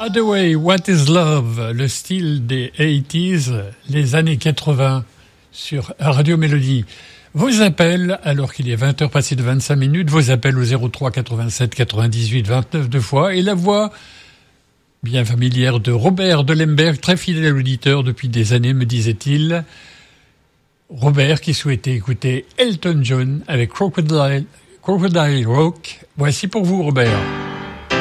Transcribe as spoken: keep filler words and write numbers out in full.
Hathaway, What is Love, le style des quatre-vingt-dix, les années quatre-vingts sur Radio Mélodie. Vos appels, alors qu'il est vingt heures passées de vingt-cinq minutes, vos appels au zéro trois quatre-vingt-sept quatre-vingt-dix-huit vingt-neuf deux fois, et la voix bien familière de Robert de Lemberg, très fidèle auditeur depuis des années, me disait-il. Robert qui souhaitait écouter Elton John avec Crocodile, Crocodile Rock. Voici pour vous, Robert.